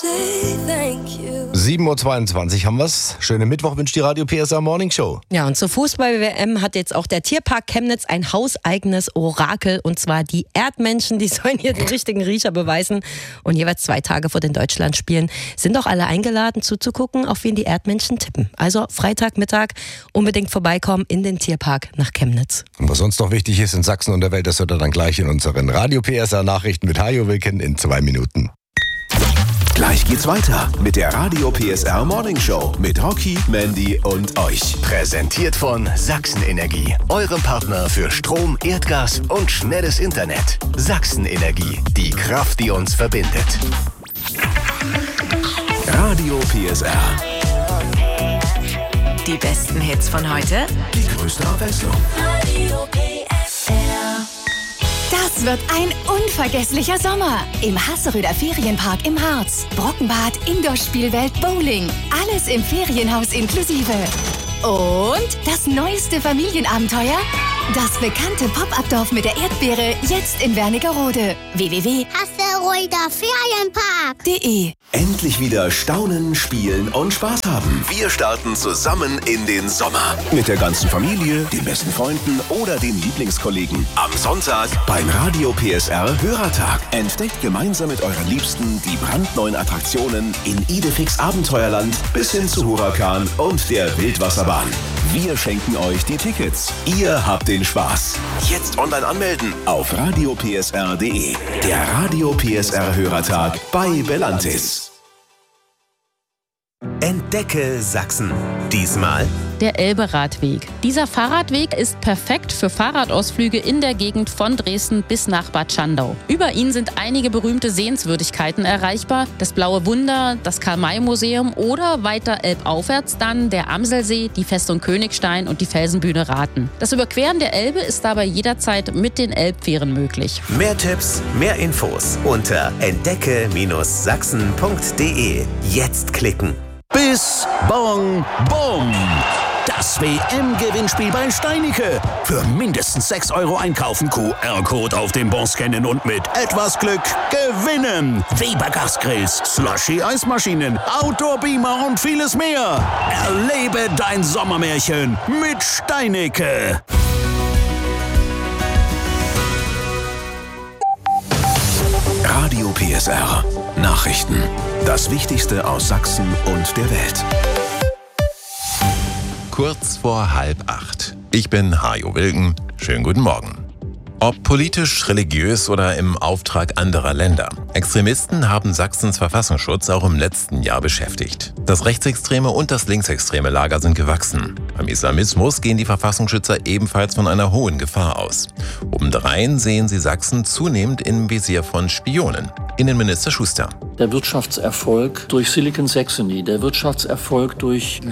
7:22 Uhr haben wir's. Schönen Mittwoch wünscht die Radio PSR Morning Show. Ja, und zur Fußball-WM hat jetzt auch der Tierpark Chemnitz ein hauseigenes Orakel. Und zwar die Erdmenschen, die sollen hier den richtigen Riecher beweisen. Und jeweils 2 Tage vor den Deutschlandspielen sind auch alle eingeladen zuzugucken, auf wen die Erdmenschen tippen. Also Freitagmittag unbedingt vorbeikommen in den Tierpark nach Chemnitz. Und was sonst noch wichtig ist in Sachsen und der Welt, das hört ihr dann gleich in unseren Radio PSR Nachrichten mit Hajo Wilken in 2 Minuten. Gleich geht's weiter mit der Radio PSR Morning Show mit Rocky, Mandy und euch. Präsentiert von Sachsenenergie, eurem Partner für Strom, Erdgas und schnelles Internet. Sachsenenergie, die Kraft, die uns verbindet. Radio PSR. Die besten Hits von heute. Die größte Abwechslung. Radio PSR. Das wird ein unvergesslicher Sommer. Im Hasseröder Ferienpark im Harz. Brockenbad, Indoor-Spielwelt, Bowling. Alles im Ferienhaus inklusive. Und das neueste Familienabenteuer? Das bekannte Pop-Up-Dorf mit der Erdbeere, jetzt in Wernigerode. www.hasseröderferienpark.de. Endlich wieder staunen, spielen und Spaß haben. Wir starten zusammen in den Sommer. Mit der ganzen Familie, den besten Freunden oder den Lieblingskollegen. Am Sonntag beim Radio PSR Hörertag. Entdeckt gemeinsam mit euren Liebsten die brandneuen Attraktionen in Idefix Abenteuerland bis hin zu Huracan und der Wildwasserbahn. Wir schenken euch die Tickets. Ihr habt den Spaß. Jetzt online anmelden auf radiopsr.de. Der Radio PSR Hörertag bei Bellantis. Entdecke Sachsen. Diesmal der Elbe-Radweg. Dieser Fahrradweg ist perfekt für Fahrradausflüge in der Gegend von Dresden bis nach Bad Schandau. Über ihn sind einige berühmte Sehenswürdigkeiten erreichbar. Das Blaue Wunder, das Karl-May-Museum oder weiter elbaufwärts dann der Amselsee, die Festung Königstein und die Felsenbühne Rathen. Das Überqueren der Elbe ist dabei jederzeit mit den Elbfähren möglich. mehr Tipps, mehr Infos unter entdecke-sachsen.de. Jetzt klicken. Bis Bong Bom! Das WM-Gewinnspiel bei Steinicke. Für mindestens 6 € einkaufen, QR-Code auf dem Bon scannen und mit etwas Glück gewinnen. Weber Gasgrills, Slushy-Eismaschinen, Outdoor-Beamer und vieles mehr. Erlebe dein Sommermärchen mit Steinicke. Radio PSR. Nachrichten. Das Wichtigste aus Sachsen und der Welt. Kurz vor 7:30. Ich bin Hajo Wilken. Schönen guten Morgen. Ob politisch, religiös oder im Auftrag anderer Länder. Extremisten haben Sachsens Verfassungsschutz auch im letzten Jahr beschäftigt. Das rechtsextreme und das linksextreme Lager sind gewachsen. Beim Islamismus gehen die Verfassungsschützer ebenfalls von einer hohen Gefahr aus. Obendrein sehen sie Sachsen zunehmend im Visier von Spionen. Innenminister Schuster. Der Wirtschaftserfolg durch Silicon Saxony, der Wirtschaftserfolg durch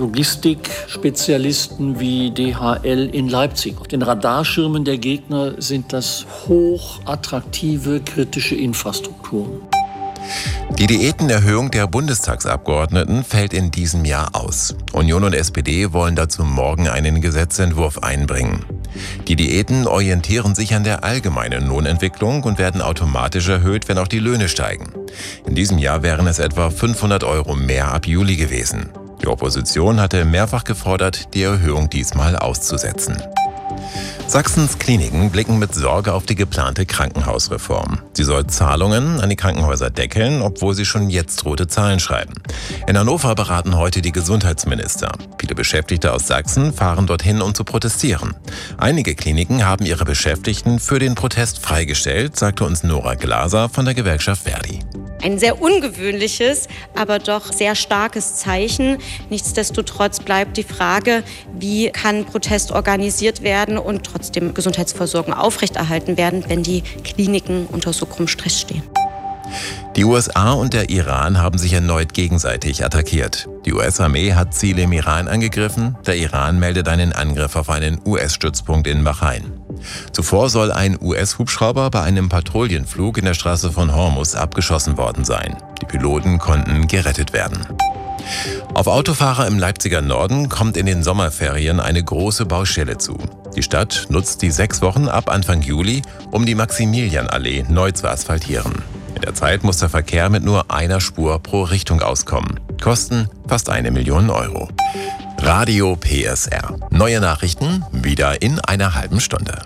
Logistikspezialisten wie DHL in Leipzig. Auf den Radarschirmen der Gegner sind das hochattraktive kritische Infrastrukturen. Die Diätenerhöhung der Bundestagsabgeordneten fällt in diesem Jahr aus. Union und SPD wollen dazu morgen einen Gesetzentwurf einbringen. Die Diäten orientieren sich an der allgemeinen Lohnentwicklung und werden automatisch erhöht, wenn auch die Löhne steigen. In diesem Jahr wären es etwa 500 € mehr ab Juli gewesen. Die Opposition hatte mehrfach gefordert, die Erhöhung diesmal auszusetzen. Sachsens Kliniken blicken mit Sorge auf die geplante Krankenhausreform. Sie soll Zahlungen an die Krankenhäuser deckeln, obwohl sie schon jetzt rote Zahlen schreiben. In Hannover beraten heute die Gesundheitsminister. Viele Beschäftigte aus Sachsen fahren dorthin, um zu protestieren. Einige Kliniken haben ihre Beschäftigten für den Protest freigestellt, sagte uns Nora Glaser von der Gewerkschaft Verdi. Ein sehr ungewöhnliches, aber doch sehr starkes Zeichen. Nichtsdestotrotz bleibt die Frage, wie kann Protest organisiert werden und trotzdem Gesundheitsversorgung aufrechterhalten werden, wenn die Kliniken unter so großem Stress stehen. Die USA und der Iran haben sich erneut gegenseitig attackiert. Die US-Armee hat Ziele im Iran angegriffen, der Iran meldet einen Angriff auf einen US-Stützpunkt in Bahrain. Zuvor soll ein US-Hubschrauber bei einem Patrouillenflug in der Straße von Hormuz abgeschossen worden sein. Die Piloten konnten gerettet werden. Auf Autofahrer im Leipziger Norden kommt in den Sommerferien eine große Baustelle zu. Die Stadt nutzt die 6 Wochen ab Anfang Juli, um die Maximilianallee neu zu asphaltieren. In der Zeit muss der Verkehr mit nur einer Spur pro Richtung auskommen. Kosten fast 1 Million Euro. Radio PSR. Neue Nachrichten wieder in einer halben Stunde.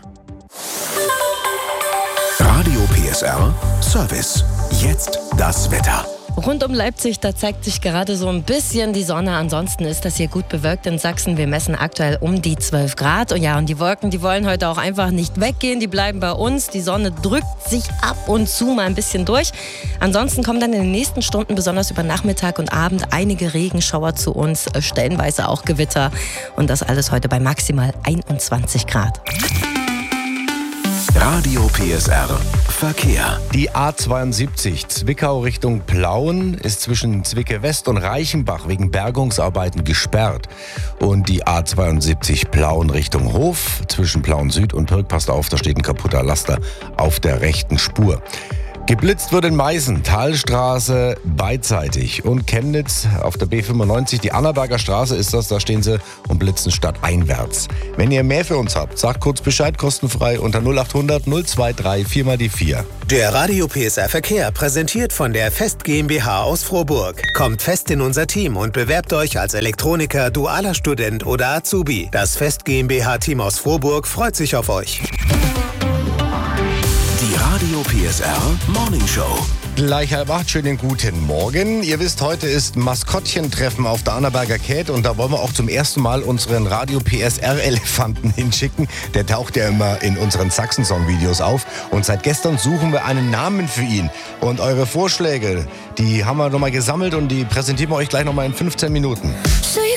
Radio PSR Service. Jetzt das Wetter. Rund um Leipzig, da zeigt sich gerade so ein bisschen die Sonne. Ansonsten ist das hier gut bewölkt in Sachsen. Wir messen aktuell um die 12 Grad. Und ja, und die Wolken, die wollen heute auch einfach nicht weggehen. Die bleiben bei uns. Die Sonne drückt sich ab und zu mal ein bisschen durch. Ansonsten kommen dann in den nächsten Stunden, besonders über Nachmittag und Abend, einige Regenschauer zu uns. Stellenweise auch Gewitter. Und das alles heute bei maximal 21 Grad. Radio PSR Verkehr. Die A72 Zwickau Richtung Plauen ist zwischen Zwicke West und Reichenbach wegen Bergungsarbeiten gesperrt. Und die A72 Plauen Richtung Hof zwischen Plauen Süd und Pirk, passt auf, da steht ein kaputter Laster auf der rechten Spur. Geblitzt wird in Meißen, Talstraße beidseitig und Chemnitz auf der B95, die Annaberger Straße ist das, da stehen sie und blitzen stadteinwärts. Wenn ihr mehr für uns habt, sagt kurz Bescheid, kostenfrei unter 0800 023 4 mal die 4. Der Radio PSR Verkehr präsentiert von der Fest GmbH aus Frohburg. Kommt fest in unser Team und bewerbt euch als Elektroniker, dualer Student oder Azubi. Das Fest GmbH Team aus Frohburg freut sich auf euch. Die Radio PSR Morning Show. Gleich 7:30, schönen guten Morgen. Ihr wisst, heute ist Maskottchentreffen auf der Annaberger Käth und da wollen wir auch zum ersten Mal unseren Radio PSR-Elefanten hinschicken. Der taucht ja immer in unseren Sachsen-Song-Videos auf und seit gestern suchen wir einen Namen für ihn. Und eure Vorschläge, die haben wir nochmal gesammelt und die präsentieren wir euch gleich nochmal in 15 Minuten.